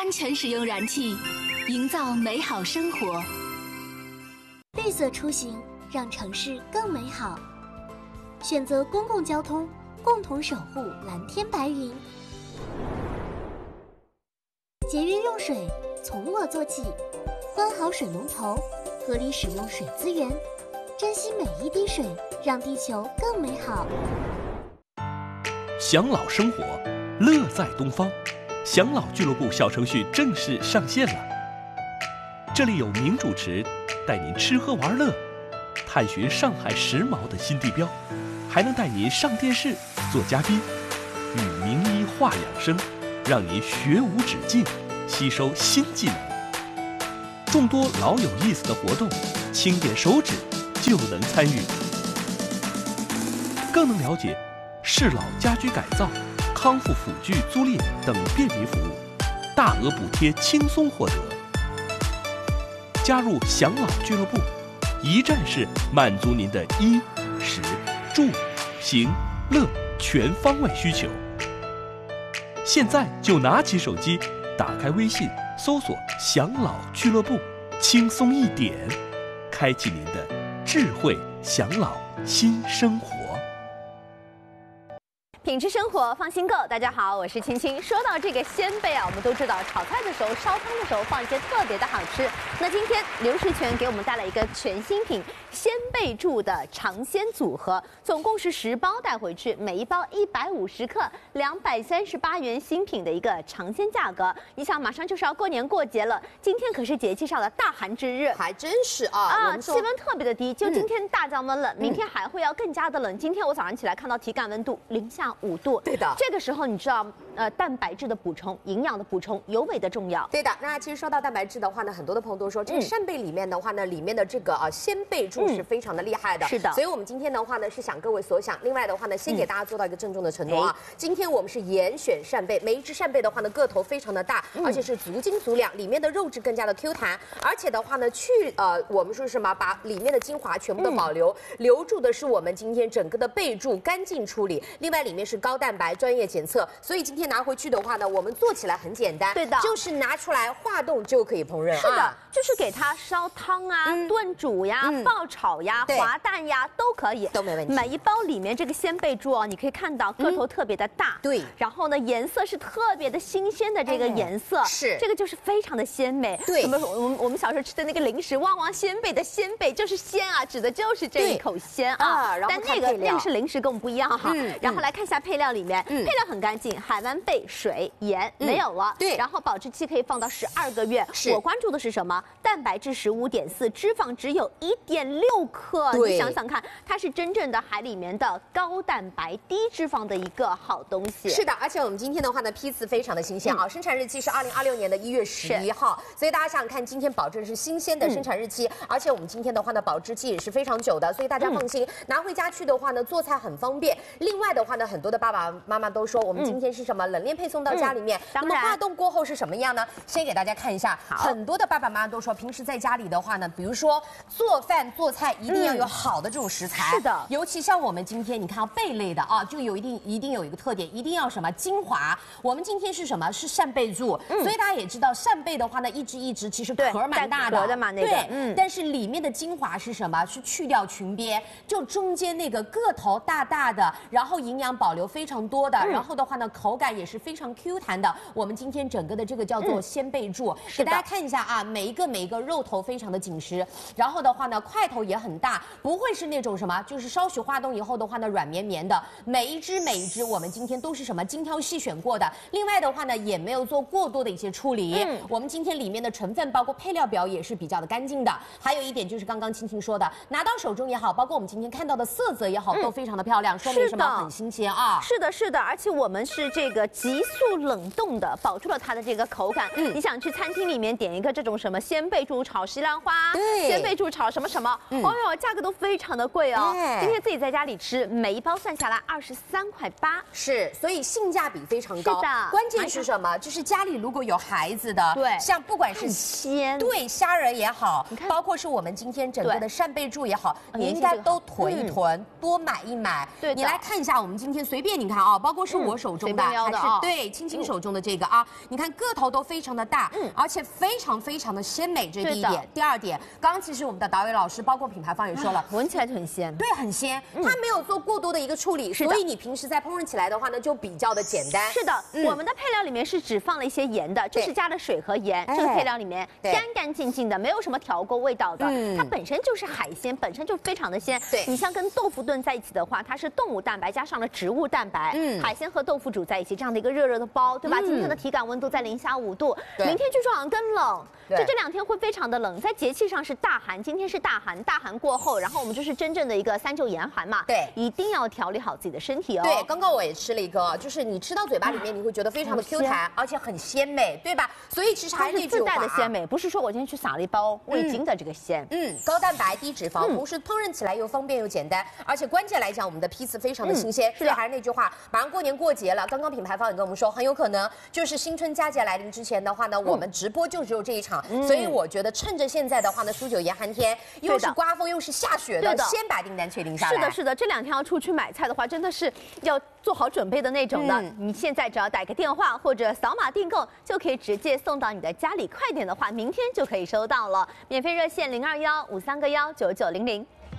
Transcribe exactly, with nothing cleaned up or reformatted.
安全使用燃气，营造美好生活。 绿色出行，让城市更美好。选择公共交通，共同守护蓝天白云。节约用水，从我做起。关好水龙头，合理使用水资源，珍惜每一滴水，让地球更美好。 享老生活，乐在东方。享老俱乐部小程序正式上线了，这里有名主持带您吃喝玩乐，探寻上海时髦的新地标，还能带您上电视做嘉宾，与名医话养生，让您学无止境，吸收新技能。众多老有意思的活动，轻点手指就能参与，更能了解适老家居改造、康复辅具租赁等便民服务，大额补贴轻松获得。加入享老俱乐部，一站式满足您的衣、食、住、行、乐全方位需求。现在就拿起手机，打开微信，搜索“享老俱乐部”，轻松一点，开启您的智慧享老新生活。 品质生活，放心购。大家好，我是青青。说到这个鲜贝啊，我们都知道炒菜的时候、烧汤的时候放一些特别的好吃。那今天刘世全给我们带来一个全新品鲜贝柱的尝鲜组合，总共是十包带回去，每一包一百五十克，两百三十八元新品的一个尝鲜价格。你想，马上就是要过年过节了，今天可是节气上的大寒之日， 还真是啊啊，气温特别的低，就今天大降温了， 嗯、 明天还会要更加的冷。今天我早上起来看到体感温度零下五度， 对的， 这个时候你知道，呃，蛋白质的补充、营养的补充尤为的重要。 对的，那其实说到蛋白质的话呢，很多的朋友都说，这个扇贝里面的话呢，里面的这个啊鲜贝柱是非常的厉害的。 是的， 所以我们今天的话呢，是想各位所想。另外的话呢，先给大家做到一个郑重的承诺啊，今天我们是严选扇贝，每一只扇贝的话呢，个头非常的大，而且是足斤足两，里面的肉质更加的 Q 弹，而且的话呢，去呃我们说什么，把里面的精华全部的保留，留住的是我们今天整个的贝柱干净处理。另外里面是高蛋白专业检测，所以今天拿回去的话呢，我们做起来很简单， 对的， 就是拿出来化冻就可以烹饪。 是的，啊、就是给它烧汤啊、嗯、炖煮呀、嗯、爆炒呀、滑蛋呀都可以， 都没问题。 每一包里面这个鲜贝柱哦，你可以看到个头特别的大， 嗯、对， 然后呢颜色是特别的新鲜的这个颜色， 哎、是这个就是非常的鲜美。 对， 我们我们我们小时候吃的那个零食旺旺鲜贝的鲜贝就是鲜啊，指的就是这一口鲜啊。 啊然后但那个那个是零食跟我们不一样哈。嗯、然后来看一下配料里面，嗯、配料很干净，海湾贝、水、盐、嗯、没有了。 对， 然后保质期可以放到十二个月。 是我关注的是什么？蛋白质十五点四，脂肪只有一点六克。你想想看，它是真正的海里面的高蛋白、低脂肪的一个好东西。 是的，而且我们今天的话呢，批次非常的新鲜啊，嗯、生产日期是二零二六年的一月十一号，所以大家想想看，今天保证是新鲜的生产日期，嗯、而且我们今天的话呢，保质期也是非常久的，所以大家放心，嗯、拿回家去的话呢，做菜很方便。另外的话呢，很多的爸爸妈妈都说，我们今天是什么冷链配送到家里面，嗯、那么化冻过后是什么样呢？先给大家看一下，很多的爸爸妈妈都说，平时在家里的话呢，比如说做饭做菜一定要有好的这种食材， 嗯、是的， 尤其像我们今天你看贝类的啊，就有一定一定有一个特点，一定要什么精华。我们今天是什么？是扇贝柱，嗯、所以大家也知道，扇贝的话呢，一只一只其实壳蛮大的， 的嘛那个， 对，嗯，但是里面的精华是什么？是去掉裙边，就中间那个个头大大的，然后营养保留非常多的，嗯、然后的话呢，口感也是非常 Q 弹的。我们今天整个的这个叫做鲜贝柱，嗯、给大家看一下啊，每一个每一个肉头非常的紧实，然后的话呢，块头也很大，不会是那种什么，就是稍许化冻以后的话呢，软绵绵的。每一只每一只，我们今天都是什么精挑细选过的。另外的话呢，也没有做过多的一些处理。嗯，我们今天里面的成分包括配料表也是比较的干净的。还有一点就是刚刚青青说的，拿到手中也好，包括我们今天看到的色泽也好，嗯、都非常的漂亮，说明什么？很新鲜啊。 是的，是的，而且我们是这个急速冷冻的，保住了它的这个口感。嗯，你想去餐厅里面点一个这种什么鲜贝柱炒西兰花， 对， 鲜贝柱炒什么什么，嗯、哦哟，价格都非常的贵哦。哎、今天自己在家里吃，每一包算下来二十三块八， 是，所以性价比非常高。 是的， 关键是什么？就是家里如果有孩子的， 对， 像不管是鲜， 对虾仁也好，包括是我们今天整个的扇贝柱也好，你应该都囤一囤，嗯、多买一买。 对， 你来看一下我们今天随便你看啊，包括是我手中的， 嗯、 还的啊、 是对青青手中的这个啊，你看个头都非常的大，嗯，而且非常非常的鲜美，这是第一点。第二点，刚刚其实我们的导演老师，包括品牌方也说了， 闻起来就很鲜， 对，很鲜，嗯、它没有做过多的一个处理，所以你平时在烹饪起来的话呢，就比较的简单。 是的，嗯、我们的配料里面是只放了一些盐的，这是加了水和盐，这个配料里面干干净净的，没有什么调过味道的，嗯、它本身就是海鲜，本身就非常的鲜。 对， 你像跟豆腐炖在一起的话，它是动物蛋白加上了植物蛋白，嗯，海鲜和豆腐煮在一起，这样的一个热热的包，对吧？嗯、今天的体感温度在零下五度，明天据说好像更冷，就这两天会非常的冷，在节气上是大寒，今天是大寒，大寒过后，然后我们就是真正的一个三九严寒嘛， 对， 一定要调理好自己的身体哦。 对，刚刚我也吃了一个，就是你吃到嘴巴里面，你会觉得非常的 Q 弹，而且很鲜美，对吧？所以其实还是那句话， 自带的鲜美，不是说我今天去撒了一包味精的这个鲜， 嗯，高蛋白低脂肪，同时烹饪起来又方便又简单，而且关键来讲，我们的批次非常的新鲜。所以还是那句话，马上过年过节了，刚刚品牌方也跟我们说，很有可能就是新春佳节来临之前的话呢，我们直播就只有这一场，所以我觉得趁着现在的话呢，数九严寒天，又是刮风又是下雪的，先把订单确定下来。 是的，是的，这两天要出去买菜的话，真的是要做好准备的那种的。嗯、你现在只要打个电话或者扫码订购，就可以直接送到你的家里。快点的话，明天就可以收到了。免费热线零二幺五三个幺九九零零。